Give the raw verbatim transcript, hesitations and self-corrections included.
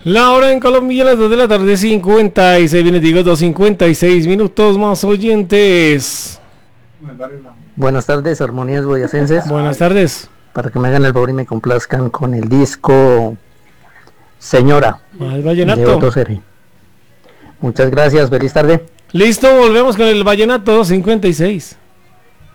La hora en Colombia, las dos de la tarde, cincuenta y seis minutos, cincuenta y seis minutos más oyentes. Buenas tardes, armonías boyacenses. Buenas tardes. Para que me hagan el favor y me complazcan con el disco Señora Más vallenato. de Otto Seri. Muchas gracias, feliz tarde. Listo, volvemos con el vallenato cincuenta y seis.